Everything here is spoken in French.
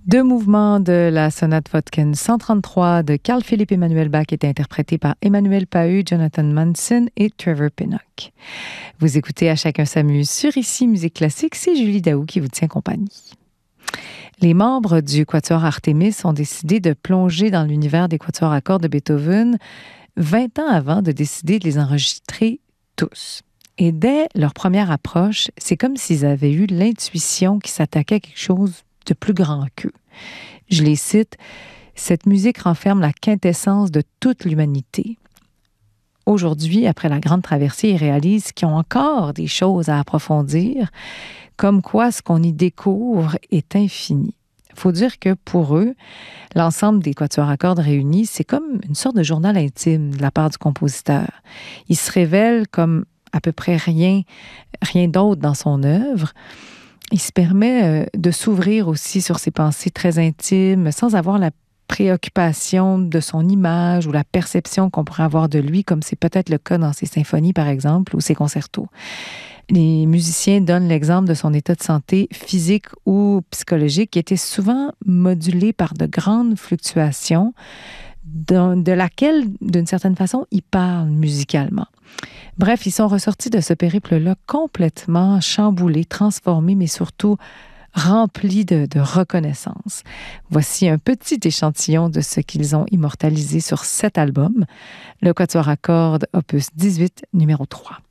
Deux mouvements de la sonate Vodkin 133 de Carl Philipp Emanuel Bach étaient interprétés par Emmanuel Pahud, Jonathan Manson et Trevor Pinnock. Vous écoutez À chacun s'amuse sur Ici Musique Classique, c'est Julie Daou qui vous tient compagnie. Les membres du Quatuor Artemis ont décidé de plonger dans l'univers des quatuors à cordes de Beethoven 20 ans avant de décider de les enregistrer tous. Et dès leur première approche, c'est comme s'ils avaient eu l'intuition qu'ils s'attaquaient à quelque chose de plus grand qu'eux. Je les cite, « Cette musique renferme la quintessence de toute l'humanité. » Aujourd'hui, après la grande traversée, ils réalisent qu'ils ont encore des choses à approfondir, comme quoi ce qu'on y découvre est infini. Il faut dire que pour eux, l'ensemble des quatuors à cordes réunis, c'est comme une sorte de journal intime de la part du compositeur. Il se révèle comme à peu près rien d'autre dans son œuvre. Il se permet de s'ouvrir aussi sur ses pensées très intimes, sans avoir la préoccupation de son image ou la perception qu'on pourrait avoir de lui, comme c'est peut-être le cas dans ses symphonies, par exemple, ou ses concertos. Les musiciens donnent l'exemple de son état de santé physique ou psychologique qui était souvent modulé par de grandes fluctuations, de laquelle, d'une certaine façon, ils parlent musicalement. Bref, ils sont ressortis de ce périple-là complètement chamboulés, transformés, mais surtout remplis de reconnaissance. Voici un petit échantillon de ce qu'ils ont immortalisé sur cet album, le Quatuor à cordes, opus 18, numéro 3.